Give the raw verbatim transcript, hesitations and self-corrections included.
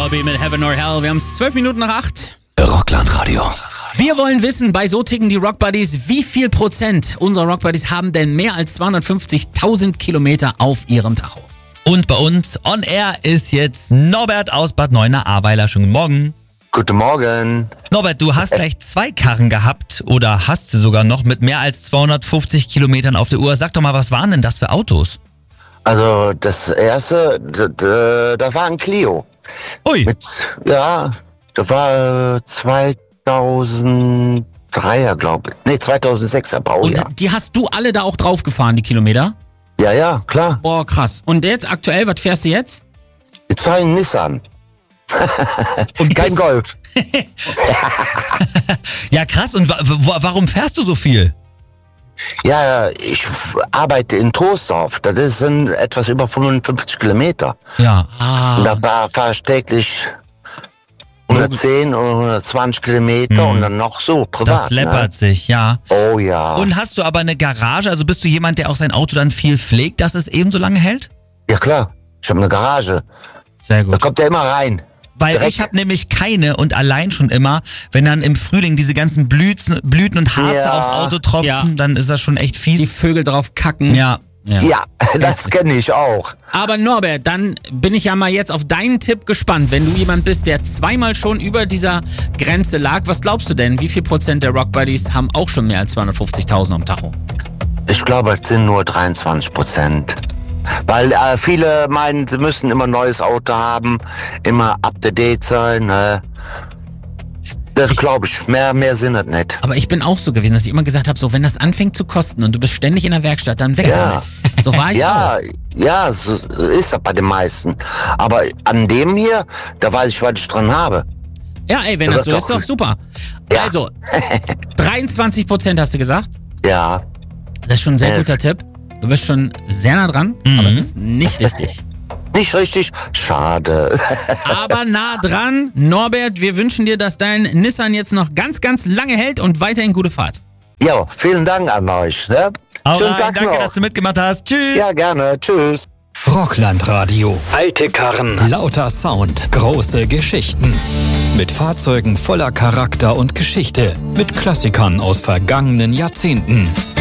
Volbeat mit Heaven or Hell. Wir haben es zwölf Minuten nach acht. Rockland-Radio. Wir wollen wissen, bei so ticken die Rockbuddies, wie viel Prozent unserer Rockbuddies haben denn mehr als zweihundertfünfzigtausend Kilometer auf ihrem Tacho? Und bei uns on air ist jetzt Norbert aus Bad Neuenahr-Ahrweiler. Schönen Morgen. Guten Morgen. Norbert, du hast gleich zwei Karren gehabt oder hast du sogar noch mit mehr als zweihundertfünfzig Kilometern auf der Uhr. Sag doch mal, was waren denn das für Autos? Also das erste, d- d- da war ein Clio. Ui. Mit, ja, das war zweitausenddreier, glaube ich. Nee, zweitausendsechser Baujahr. Und die hast du alle da auch drauf gefahren, die Kilometer? Ja, ja, klar. Boah, krass. Und jetzt aktuell, was fährst du jetzt? Jetzt war ein Nissan. Und Kein bist- Golf. Ja, krass. Und wa wa warum fährst du so viel? Ja, ich f- arbeite in Troisdorf. Das sind etwas über fünfundfünfzig Kilometer. Ja. Ah, Und da fahr- fahre ich täglich hundertzehn oder hundertzwanzig Kilometer Mhm. und dann noch so privat. Das läppert sich, ja. Ne? Oh ja. Und hast du aber eine Garage? Also bist du jemand, der auch sein Auto dann viel pflegt, dass es eben so lange hält? Ja klar, ich habe eine Garage. Sehr Da gut. kommt der immer rein. Weil direkt. ich habe nämlich keine und allein schon immer, wenn dann im Frühling diese ganzen Blüten, Blüten und Harze Ja. aufs Auto tropfen, Ja. dann ist das schon echt die fies. Vögel drauf kacken. Ja. Ja. Ja, das kenne ich auch. Aber Norbert, dann bin ich ja mal jetzt auf deinen Tipp gespannt. Wenn du jemand bist, der zweimal schon über dieser Grenze lag, was glaubst du denn? Wie viel Prozent der Rockbuddies haben auch schon mehr als zweihundertfünfzigtausend am Tacho? Ich glaube, es sind nur dreiundzwanzig Prozent. Weil äh, viele meinen, sie müssen immer ein neues Auto haben, immer up-to-date sein. Ne? Das glaube ich. Mehr, mehr sind es nicht. Aber ich bin auch so gewesen, dass ich immer gesagt habe, so wenn das anfängt zu kosten und du bist ständig in der Werkstatt, dann weg Ja. damit. So war ich Ja, auch. ja, so ist das bei den meisten. Aber an dem hier, da weiß ich, was ich dran habe. Ja, ey, wenn Ja, das so doch. ist, doch super. Ja. Also, dreiundzwanzig Prozent hast du gesagt. Ja, Das ist schon ein sehr Elf. guter Tipp. Du bist schon sehr nah dran, Mhm. aber es ist nicht richtig. nicht richtig. Schade. Aber nah dran. Norbert, wir wünschen dir, dass dein Nissan jetzt noch ganz, ganz lange hält und weiterhin gute Fahrt. Ja, vielen Dank an euch. Ne? Hau Schönen rein, Tag danke, noch. dass du mitgemacht hast. Tschüss. Ja, gerne. Tschüss. Rockland-Radio. Alte Karren. Lauter Sound. Große Geschichten. Mit Fahrzeugen voller Charakter und Geschichte. Mit Klassikern aus vergangenen Jahrzehnten.